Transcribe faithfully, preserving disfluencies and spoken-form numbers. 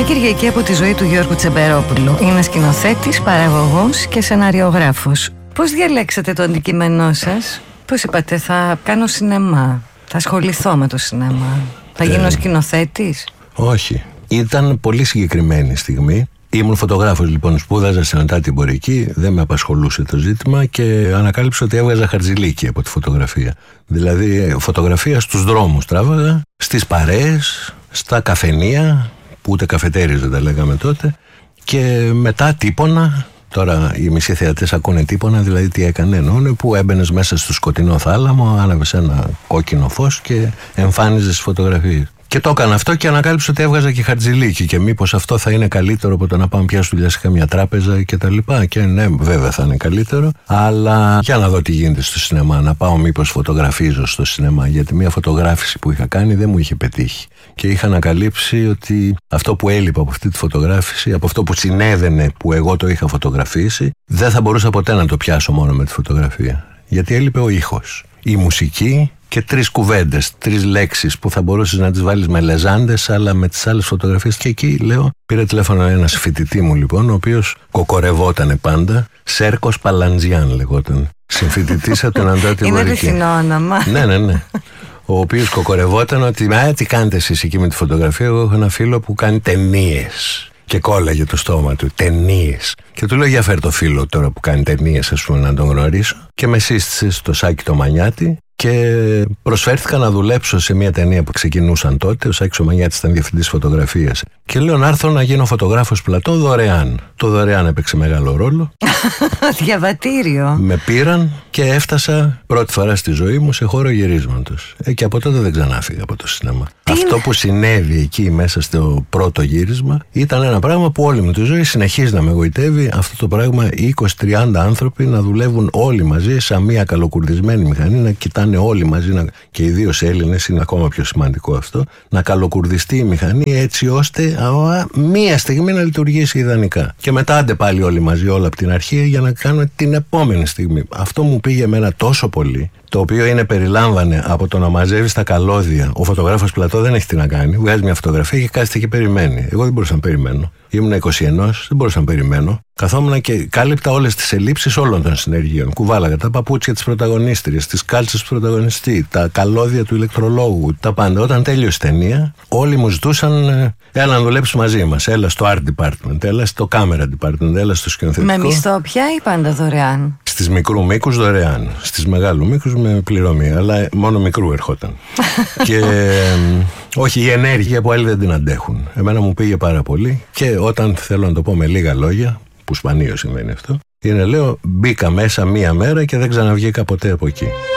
Μια Κυριακή από τη ζωή του Γιώργου Τσεμπερόπουλου. Είναι σκηνοθέτης, παραγωγός και σεναριογράφος. Πώς διαλέξατε το αντικείμενό σας? Πώς είπατε, θα κάνω σινεμά, θα ασχοληθώ με το σινεμά, θα γίνω ε, σκηνοθέτης? Όχι. Ήταν πολύ συγκεκριμένη στιγμή. Ήμουν φωτογράφος, λοιπόν, σπούδαζα στην Ανατάτη Εμπορική, δεν με απασχολούσε το ζήτημα και ανακάλυψα ότι έβγαζα χαρτζηλίκι από τη φωτογραφία. Δηλαδή, φωτογραφία στους δρόμους τράβαγα, στις παρέες, στα καφενεία, που ούτε καφετέριες δεν τα λέγαμε τότε, και μετά τύπονα. Τώρα οι μισοί θεατές ακούνε τύπονα, δηλαδή τι έκανε, εννοούν που έμπαινες μέσα στο σκοτεινό θάλαμο, άναβες ένα κόκκινο φως και εμφάνιζες φωτογραφίες. Και το έκανα αυτό και ανακάλυψα ότι έβγαζα και χαρτζηλίκι και μήπως αυτό θα είναι καλύτερο από το να πάω να πιάσω δουλειά σε καμιά τράπεζα και τα λοιπά. Και ναι, βέβαια θα είναι καλύτερο, αλλά για να δω τι γίνεται στο σινεμά, να πάω μήπως φωτογραφίζω στο σινεμά, γιατί μια φωτογράφηση που είχα κάνει δεν μου είχε πετύχει. Και είχα ανακαλύψει ότι αυτό που έλειπε από αυτή τη φωτογράφηση, από αυτό που συνέδαινε που εγώ το είχα φωτογραφίσει, δεν θα μπορούσα ποτέ να το πιάσω μόνο με τη φωτογραφία. Γιατί έλειπε ο ήχος, η μουσική και τρεις κουβέντες, τρεις λέξεις που θα μπορούσες να τις βάλεις με λεζάντες, αλλά με τις άλλες φωτογραφίες. Και εκεί, λέω, πήρε τηλέφωνο ένας φοιτητή μου, λοιπόν, ο οποίος κοκορευότανε πάντα. Σέρκος Παλαντζιάν λεγόταν. Συμφοιτητής από την Ανατάτη Εμπορική. Είναι αληθινό όνομα. Ναι, ναι, ναι. Ο οποίος κοκορευόταν ότι, α, τι κάνετε εσείς εκεί με τη φωτογραφία? Εγώ έχω ένα φίλο που κάνει ταινίες. Και κόλλαγε το στόμα του, ταινίες. Και του λέω, για φέρ το φίλο τώρα που κάνει ταινίες, ας πούμε, να τον γνωρίσω. Και με σύστησε στο Σάκη το Μανιάτη και προσφέρθηκα να δουλέψω σε μια ταινία που ξεκινούσαν τότε. Ο Σάκης ο Μανιάτης ήταν διευθυντής φωτογραφίας. Και λέω να έρθω να γίνω φωτογράφος πλατό δωρεάν. Το δωρεάν έπαιξε μεγάλο ρόλο. Διαβατήριο. Με πήραν και έφτασα πρώτη φορά στη ζωή μου σε χώρο γυρίσματος. Ε, και από τότε δεν ξανάφυγα από το σινεμά. Τι Αυτό είναι? Που συνέβη εκεί μέσα στο πρώτο γύρισμα ήταν ένα πράγμα που όλη μου τη ζωή συνεχίζει να με εγωιτεύει. Αυτό το πράγμα, είκοσι με τριάντα άνθρωποι να δουλεύουν όλοι μαζί σαν μια καλοκουρδισμένη μηχανή, να κοιτάνε όλοι μαζί, να... και ιδίως Έλληνες, είναι ακόμα πιο σημαντικό αυτό, να καλοκουρδιστεί η μηχανή έτσι ώστε α, μία στιγμή να λειτουργήσει ιδανικά. Και μετά άντε πάλι όλοι μαζί, όλα από την αρχή, για να κάνουμε την επόμενη στιγμή. Αυτό μου πήγε εμένα τόσο πολύ, το οποίο είναι περιλάμβανε από το να μαζεύει τα καλώδια. Ο φωτογράφος πλατό δεν έχει τι να κάνει. Βγάζει μια φωτογραφία και κάθεται και περιμένει. Εγώ δεν μπορούσα να περιμένω. Ήμουν είκοσι ένα, δεν μπορούσα να περιμένω. Καθόμουν και κάλυπτα όλες τις ελλείψεις όλων των συνεργείων. Κουβάλαγα τα παπούτσια της πρωταγωνίστριας, τις κάλτσες του πρωταγωνιστή, τα καλώδια του ηλεκτρολόγου, τα πάντα. Όταν τέλειωσε η ταινία, όλοι μου ζητούσαν, έλα να δουλέψει μαζί μας. Έλα στο art department, έλα στο camera department, έλα στο σκηνοθετικό. Με μισθό πια ή πάντα δωρεάν? Στις μικρού μήκους δωρεάν. Στις μεγάλου μήκους με πληρωμή. Αλλά μόνο μικρού ερχόταν. Και όχι, η ενέργεια που άλλοι δεν την αντέχουν. Εμένα μου πήγε πάρα πολύ. Και όταν θέλω να το πω με λίγα λόγια, που σπανίως συμβαίνει αυτό, είναι, λέω, μπήκα μέσα μία μέρα και δεν ξαναβγήκα ποτέ από εκεί.